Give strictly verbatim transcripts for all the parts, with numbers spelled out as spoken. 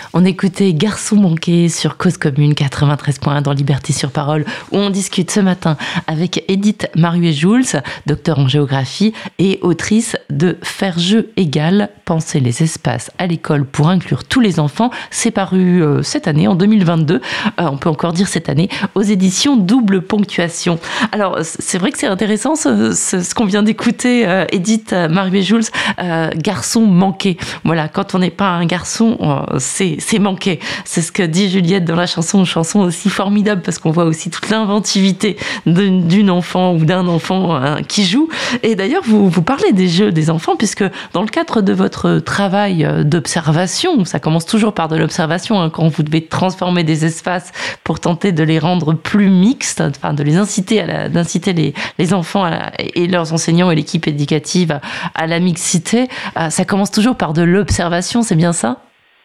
On écoutait Garçon manqué sur Cause Commune quatre-vingt-treize point un dans Liberté sur Parole, où on discute ce matin avec Edith Maruet-Jules, docteure en géographie et autrice de Faire jeu égal, penser les espaces à l'école pour inclure tous les enfants. C'est paru euh, cette année, en deux mille vingt-deux, euh, on peut encore dire cette année, aux éditions Double Ponctuation. Alors, c'est vrai que c'est intéressant ce, ce, ce qu'on vient d'écouter, euh, Edith Maruet-Jules, euh, Garçon manqué. Voilà, quand on n'est pas un garçon, euh, c'est c'est manqué. C'est ce que dit Juliette dans la chanson, une chanson aussi formidable parce qu'on voit aussi toute l'inventivité d'une, d'une enfant ou d'un enfant hein, qui joue. Et d'ailleurs, vous, vous parlez des jeux des enfants puisque dans le cadre de votre travail d'observation, ça commence toujours par de l'observation, hein, quand vous devez transformer des espaces pour tenter de les rendre plus mixtes, enfin de les inciter, à la, d'inciter les, les enfants à la, et leurs enseignants et l'équipe éducative à, à la mixité. Ça commence toujours par de l'observation, c'est bien ça ?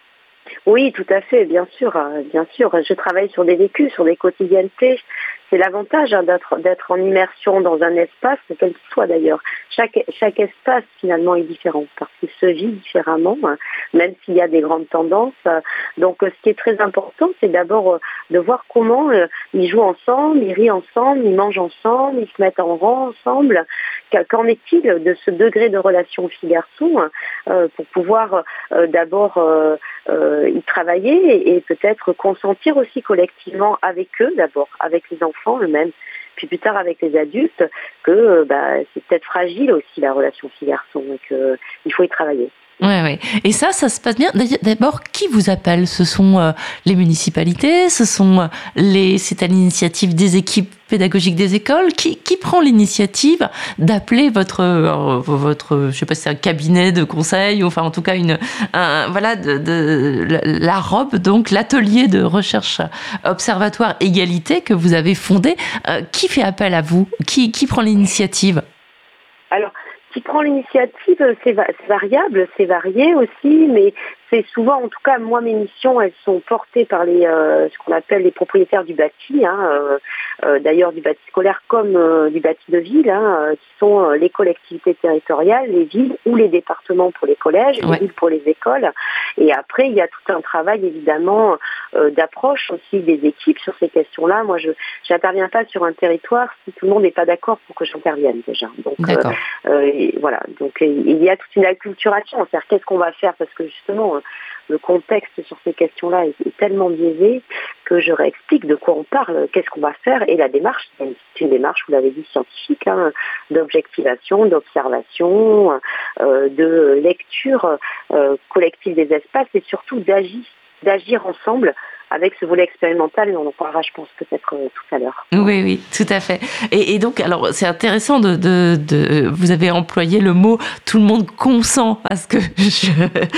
Oui, tout à fait, bien sûr, bien sûr. Je travaille sur des vécus, sur des quotidiennetés. C'est l'avantage hein, d'être, d'être en immersion dans un espace, quel qu'il soit d'ailleurs. Chaque, chaque espace finalement est différent parce qu'il se vit différemment, hein, même s'il y a des grandes tendances. Donc ce qui est très important, c'est d'abord de voir comment euh, ils jouent ensemble, ils rient ensemble, ils mangent ensemble, ils se mettent en rang ensemble. Qu'en est-il de ce degré de relation fille-garçon euh, pour pouvoir euh, d'abord euh, euh, y travailler et, et peut-être consentir aussi collectivement avec eux d'abord, avec les enfants eux-mêmes, puis plus tard avec les adultes, que euh, bah, c'est peut-être fragile aussi la relation fille-garçon et qu'il faut y travailler. Oui, oui. Et ça, ça se passe bien. D'abord, qui vous appelle ? Ce sont euh, les municipalités, ce sont euh, les, c'est à l'initiative des équipes pédagogiques des écoles. Qui, qui prend l'initiative d'appeler votre, euh, votre, je sais pas si c'est un cabinet de conseil, ou enfin en tout cas une, un, voilà, de, de, la robe, donc l'atelier de recherche observatoire égalité que vous avez fondé. Euh, qui fait appel à vous ? Qui, qui prend l'initiative ? Alors. Qui prend l'initiative, c'est, va- c'est variable, c'est varié aussi, mais c'est souvent, en tout cas, moi, mes missions, elles sont portées par les, euh, ce qu'on appelle les propriétaires du bâti, hein, euh, euh, d'ailleurs du bâti scolaire comme euh, du bâti de ville, hein, euh, qui sont euh, les collectivités territoriales, les villes ou les départements pour les collèges, ouais. Les villes pour les écoles. Et après, il y a tout un travail, évidemment, euh, d'approche aussi des équipes sur ces questions-là. Moi, je n'interviens pas sur un territoire si tout le monde n'est pas d'accord pour que j'intervienne déjà. Donc, D'accord. Euh, euh, et voilà, donc il y a toute une acculturation, c'est-à-dire qu'est-ce qu'on va faire, parce que justement le contexte sur ces questions-là est, est tellement biaisé que je réexplique de quoi on parle, qu'est-ce qu'on va faire, et la démarche, c'est une démarche, vous l'avez dit, scientifique, hein, d'objectivation, d'observation, euh, de lecture euh, collective des espaces et surtout d'agir, d'agir ensemble avec ce volet expérimental, et on en parlera, je pense, peut-être euh, tout à l'heure. Oui, oui, tout à fait. Et, et donc, alors, c'est intéressant de, de, de, vous avez employé le mot « tout le monde consent » à ce que je,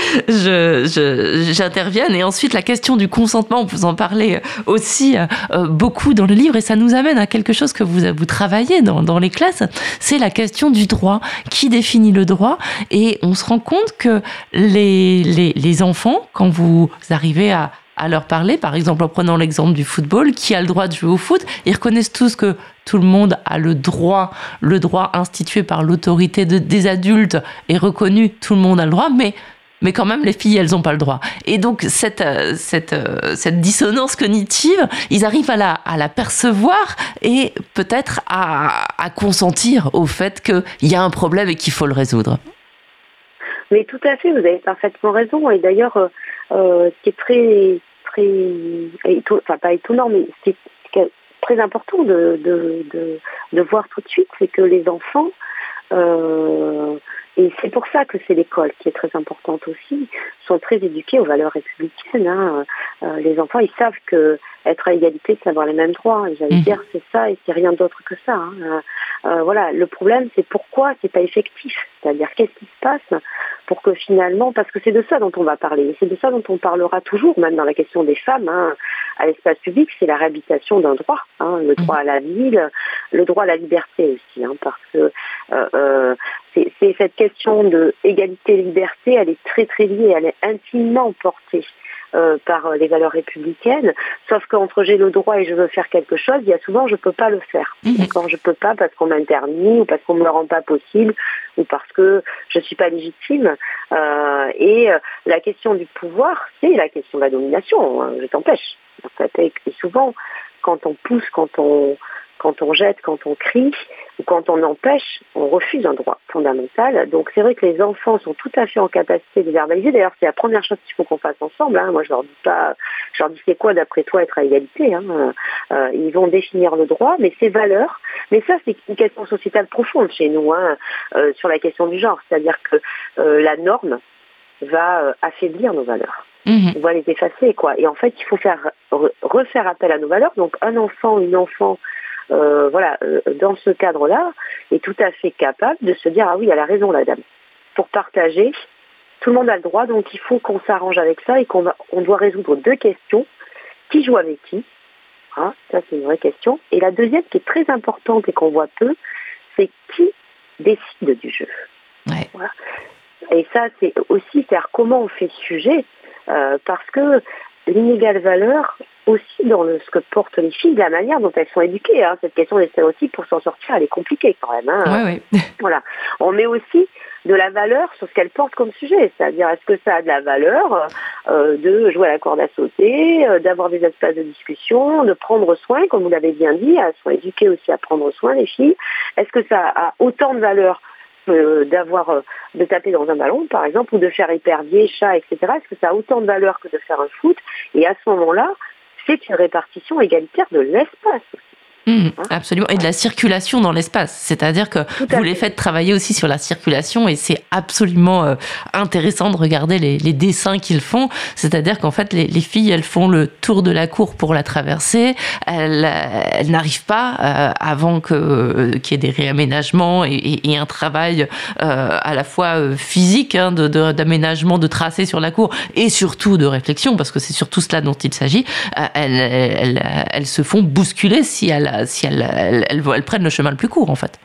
je, je, j'intervienne. Et ensuite, la question du consentement, vous en parlez aussi euh, beaucoup dans le livre, et ça nous amène à quelque chose que vous, vous travaillez dans, dans les classes, c'est la question du droit. Qui définit le droit ? Et on se rend compte que les, les, les enfants, quand vous arrivez à à leur parler, par exemple en prenant l'exemple du football, qui a le droit de jouer au foot, ils reconnaissent tous que tout le monde a le droit, le droit institué par l'autorité de, des adultes est reconnu, tout le monde a le droit, mais, mais quand même les filles, elles n'ont pas le droit. Et donc cette, cette, cette dissonance cognitive, ils arrivent à la, à la percevoir et peut-être à, à consentir au fait qu'il y a un problème et qu'il faut le résoudre. Mais tout à fait, vous avez parfaitement raison. Et d'ailleurs, euh, euh, ce qui est très, très, éton... enfin pas étonnant, mais ce qui est très important de, de, de, de voir tout de suite, c'est que les enfants, euh, et c'est pour ça que c'est l'école qui est très importante aussi, sont très éduqués aux valeurs républicaines. Hein. Euh, les enfants, ils savent que être à égalité, c'est avoir les mêmes droits. Et j'allais mmh. dire, c'est ça et c'est rien d'autre que ça. Hein. Euh, euh, voilà, le problème, c'est pourquoi c'est pas effectif. C'est-à-dire, qu'est-ce qui se passe pour que finalement, parce que c'est de ça dont on va parler, et c'est de ça dont on parlera toujours, même dans la question des femmes, hein, à l'espace public, c'est la réhabilitation d'un droit, hein, le droit à la ville, le droit à la liberté aussi, hein, parce que euh, euh, c'est, c'est cette question de égalité-liberté, elle est très très liée, elle est intimement portée euh, par les valeurs républicaines. Sauf qu'entre j'ai le droit et je veux faire quelque chose, il y a souvent je peux pas le faire. Mmh. D'accord, je peux pas parce qu'on m'interdit ou parce qu'on me le rend pas possible ou parce que je suis pas légitime. Euh, et euh, la question du pouvoir, c'est la question de la domination. Hein, je t'empêche. En fait, et souvent, quand on pousse, quand on quand on jette, quand on crie, ou quand on empêche, on refuse un droit fondamental. Donc c'est vrai que les enfants sont tout à fait en capacité de verbaliser. D'ailleurs, c'est la première chose qu'il faut qu'on fasse ensemble. Hein. Moi, je leur dis pas, je leur dis c'est quoi d'après toi être à égalité. Hein. Euh, ils vont définir le droit, mais ces valeurs. Mais ça, c'est une question sociétale profonde chez nous, hein, euh, sur la question du genre. C'est-à-dire que euh, la norme va euh, affaiblir nos valeurs. Mmh. On va les effacer, quoi. Et en fait, il faut faire re- refaire appel à nos valeurs. Donc, un enfant, une enfant. Euh, voilà, euh, dans ce cadre-là, est tout à fait capable de se dire ah oui, elle a raison la dame. Pour partager, tout le monde a le droit, donc il faut qu'on s'arrange avec ça et qu'on va, on doit résoudre deux questions. Qui joue avec qui? Hein, ça c'est une vraie question. Et la deuxième qui est très importante et qu'on voit peu, c'est qui décide du jeu. Ouais. Voilà. Et ça c'est aussi, c'est-à-dire comment on fait sujet, euh, parce que l'inégale valeur aussi dans le, ce que portent les filles, de la manière dont elles sont éduquées. Hein. Cette question des stéréotypes, pour s'en sortir, elle est compliquée quand même. Hein. Ouais, ouais. Voilà. On met aussi de la valeur sur ce qu'elles portent comme sujet. C'est-à-dire, est-ce que ça a de la valeur euh, de jouer à la corde à sauter, euh, d'avoir des espaces de discussion, de prendre soin, comme vous l'avez bien dit, elles sont éduquées aussi à prendre soin, les filles. Est-ce que ça a autant de valeur euh, d'avoir, euh, de taper dans un ballon, par exemple, ou de faire épervier, chat, et cetera. Est-ce que ça a autant de valeur que de faire un foot? Et à ce moment-là, c'est une répartition égalitaire de l'espace aussi. Mmh, absolument, et de la circulation dans l'espace, c'est-à-dire que vous les faites travailler aussi sur la circulation et c'est absolument euh, intéressant de regarder les, les dessins qu'ils font, c'est-à-dire qu'en fait les, les filles elles font le tour de la cour pour la traverser, elles, elles n'arrivent pas euh, avant que, euh, qu'il y ait des réaménagements et, et, et un travail euh, à la fois euh, physique hein, de, de, d'aménagement, de tracé sur la cour et surtout de réflexion, parce que c'est surtout cela dont il s'agit, euh, elles, elles, elles, elles se font bousculer si elles si elles, elles, elles, elles prennent le chemin le plus court, en fait.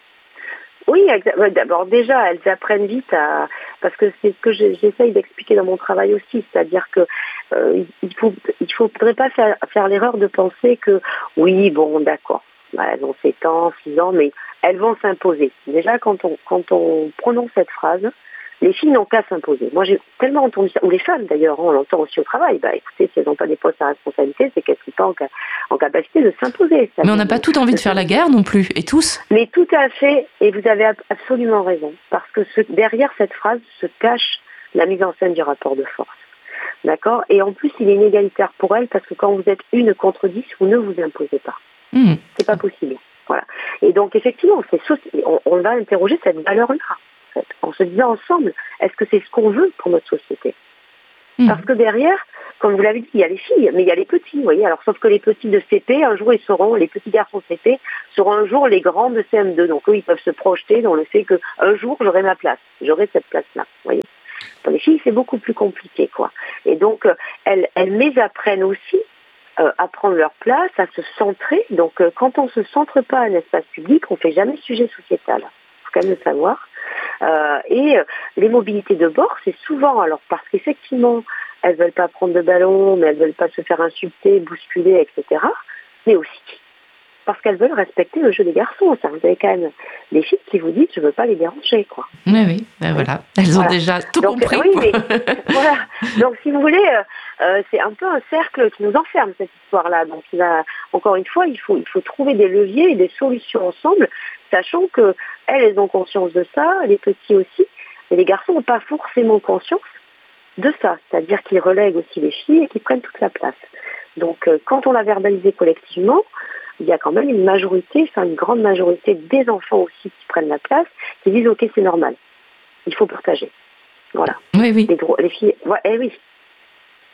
Oui, d'abord, déjà, elles apprennent vite à... Parce que c'est ce que j'essaye d'expliquer dans mon travail aussi, c'est-à-dire que euh, il faut, il faudrait pas faire, faire l'erreur de penser que, oui, bon, d'accord, elles ont sept ans, six ans, mais elles vont s'imposer. Déjà, quand on, quand on prononce cette phrase, les filles n'ont qu'à s'imposer. Moi, j'ai tellement entendu ça, ou les femmes d'ailleurs, on l'entend aussi au travail. Bah, écoutez, si elles n'ont pas des postes à responsabilité, c'est qu'elles ne sont pas en, ca- en capacité de s'imposer. Mais on n'a pas tout envie de faire la guerre non plus, et tous. Mais tout à fait, et vous avez absolument raison, parce que ce, derrière cette phrase se cache la mise en scène du rapport de force. D'accord? Et en plus, il est inégalitaire pour elles, parce que quand vous êtes une contre dix, vous ne vous imposez pas. Mmh. C'est pas possible. Voilà. Et donc, effectivement, c'est, on, on va interroger cette valeur-là. En se disant ensemble, est-ce que c'est ce qu'on veut pour notre société? Mmh. Parce que derrière, comme vous l'avez dit, il y a les filles, mais il y a les petits, vous voyez. Alors, sauf que les petits de C P, un jour, ils seront, les petits garçons de C P, seront un jour les grands de C M deux. Donc, eux, ils peuvent se projeter dans le fait qu'un jour, j'aurai ma place, j'aurai cette place-là, vous voyez. Pour les filles, c'est beaucoup plus compliqué, quoi. Et donc, euh, elles, elles m'apprennent aussi euh, à prendre leur place, à se centrer. Donc, euh, quand on ne se centre pas à un espace public, on ne fait jamais sujet sociétal. Il faut quand même le savoir. Euh, et euh, les mobilités de bord, c'est souvent, alors parce qu'effectivement, elles ne veulent pas prendre de ballon, mais elles ne veulent pas se faire insulter, bousculer, et cetera. Mais aussi parce qu'elles veulent respecter le jeu des garçons. Ça, vous avez quand même des filles qui vous disent, je ne veux pas les déranger, quoi. Oui, oui, ben voilà. Elles voilà. ont déjà tout Donc, compris. Oui, mais, voilà. Donc, si vous voulez, euh, euh, c'est un peu un cercle qui nous enferme, cette histoire-là. Donc, il va, encore une fois, il faut, il faut trouver des leviers et des solutions ensemble, sachant que elles, elles ont conscience de ça, les petits aussi, mais les garçons n'ont pas forcément conscience de ça, c'est-à-dire qu'ils relèguent aussi les filles et qu'ils prennent toute la place. Donc, euh, quand on l'a verbalisé collectivement, il y a quand même une majorité, enfin une grande majorité des enfants aussi qui prennent la place, qui disent ok, c'est normal, il faut partager. Voilà. Oui, oui. Les, dro- les filles, ouais, eh oui.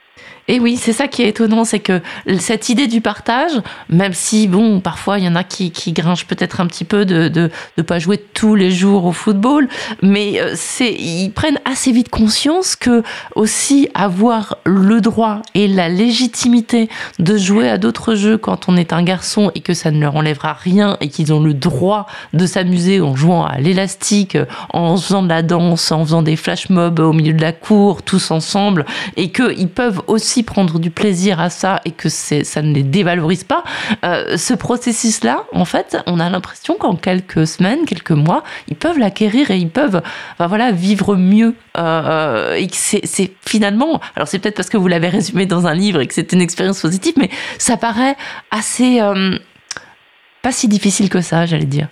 Et oui, c'est ça qui est étonnant, c'est que cette idée du partage, même si, bon, parfois, il y en a qui, qui grinchent peut-être un petit peu de de de pas jouer tous les jours au football, mais c'est, ils prennent assez vite conscience que aussi avoir le droit et la légitimité de jouer à d'autres jeux quand on est un garçon et que ça ne leur enlèvera rien et qu'ils ont le droit de s'amuser en jouant à l'élastique, en faisant de la danse, en faisant des flash mobs au milieu de la cour, tous ensemble, et qu'ils peuvent aussi prendre du plaisir à ça et que c'est, ça ne les dévalorise pas. Euh, ce processus-là, en fait, on a l'impression qu'en quelques semaines, quelques mois, ils peuvent l'acquérir et ils peuvent, enfin, voilà, vivre mieux. Euh, et que c'est, c'est finalement, alors c'est peut-être parce que vous l'avez résumé dans un livre et que c'est une expérience positive, mais ça paraît assez, euh, pas si difficile que ça, j'allais dire.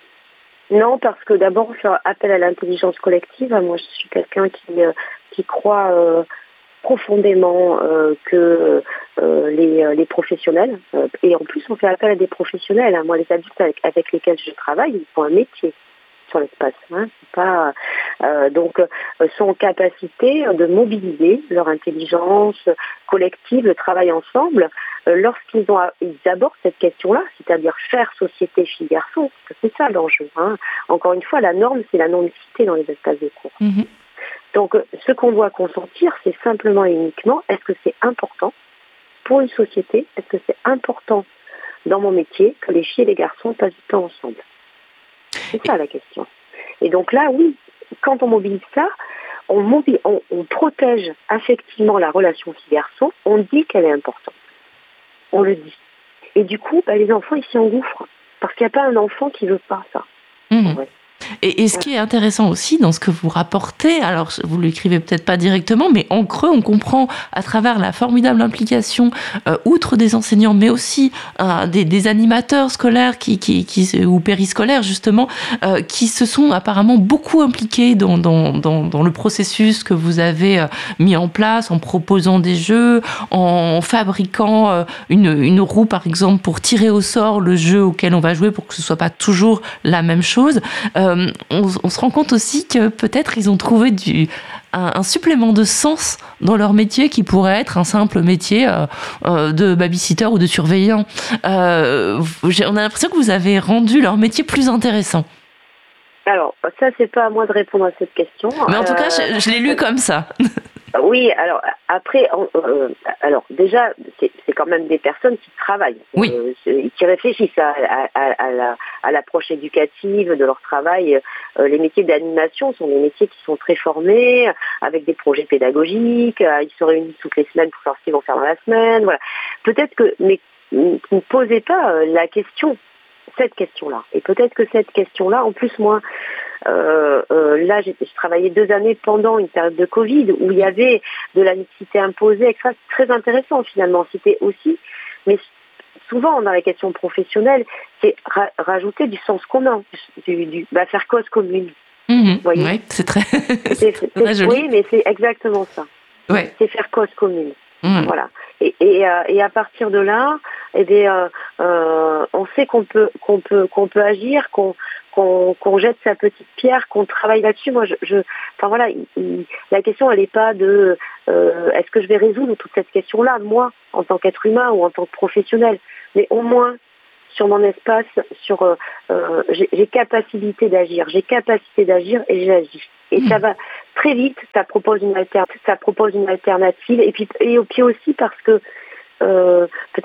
Non, parce que d'abord, faire appel à l'intelligence collective. Moi, je suis quelqu'un qui, euh, qui croit euh, profondément euh, que euh, les, les professionnels, euh, et en plus on fait appel à des professionnels, hein. Moi les adultes avec, avec lesquels je travaille, ils font un métier sur l'espace, hein. C'est pas, euh, donc euh, sont en capacité de mobiliser leur intelligence collective, le travail ensemble, euh, lorsqu'ils ont ils abordent cette question-là, c'est-à-dire faire société filles-garçons, c'est ça l'enjeu, hein. Encore une fois, la norme, c'est la non-mixité dans les espaces de cours. Mm-hmm. Donc, ce qu'on doit consentir, c'est simplement et uniquement, est-ce que c'est important pour une société, est-ce que c'est important dans mon métier que les filles et les garçons passent du temps ensemble? C'est ça la question. Et donc là, oui, quand on mobilise ça, on, mobilise, on, on protège affectivement la relation fille-garçon, on dit qu'elle est importante. On le dit. Et du coup, bah, les enfants, ils s'y engouffrent. Parce qu'il n'y a pas un enfant qui ne veut pas ça. Mmh. Ouais. Et, et ce qui est intéressant aussi dans ce que vous rapportez, alors vous l'écrivez peut-être pas directement, mais en creux, on comprend à travers la formidable implication, euh, outre des enseignants, mais aussi euh, des, des animateurs scolaires qui, qui, qui, ou périscolaires justement, euh, qui se sont apparemment beaucoup impliqués dans, dans, dans, dans le processus que vous avez euh, mis en place, en proposant des jeux, en fabriquant euh, une, une roue par exemple pour tirer au sort le jeu auquel on va jouer pour que ce soit pas toujours la même chose. Euh, On, on se rend compte aussi que peut-être ils ont trouvé du, un, un supplément de sens dans leur métier qui pourrait être un simple métier euh, euh, de babysitter ou de surveillant. Euh, on a l'impression que vous avez rendu leur métier plus intéressant. Alors, ça, c'est pas à moi de répondre à cette question. Mais en tout cas, euh, je, je l'ai lu comme ça. Oui, alors après, euh, alors déjà, c'est, c'est quand même des personnes qui travaillent, oui. euh, qui réfléchissent à, à, à, la, à l'approche éducative de leur travail. Euh, les métiers d'animation sont des métiers qui sont très formés, avec des projets pédagogiques. Euh, ils se réunissent toutes les semaines pour savoir ce qu'ils vont faire dans la semaine. Voilà. Peut-être que, mais ne posez pas euh, la question. Cette question-là. Et peut-être que cette question-là, en plus, moi, euh, euh, là, j'ai, j'ai travaillé deux années pendant une période de Covid où il y avait de la mixité imposée, et cetera. C'est très intéressant, finalement. C'était aussi, mais souvent, dans la question professionnelle, c'est ra- rajouter du sens commun, du, du, bah, faire cause commune. Mmh, oui, c'est très, c'est, c'est, c'est très joli. Oui, mais c'est exactement ça. Ouais. C'est faire cause commune. Mmh. Voilà. Et, et, euh, et à partir de là, eh bien, euh, euh, on sait qu'on peut, qu'on peut, qu'on peut agir, qu'on, qu'on, qu'on jette sa petite pierre, qu'on travaille là-dessus. Moi, je, je enfin voilà, il, il, la question, elle n'est pas de, euh, est-ce que je vais résoudre toute cette question-là, moi, en tant qu'être humain ou en tant que professionnel, mais au moins sur mon espace, sur, euh, euh, j'ai, j'ai capacité d'agir, j'ai capacité d'agir et j'agis. Et mmh. ça va très vite, ça propose une alternative, ça propose une alternative, et puis, et puis aussi parce que euh, peut-être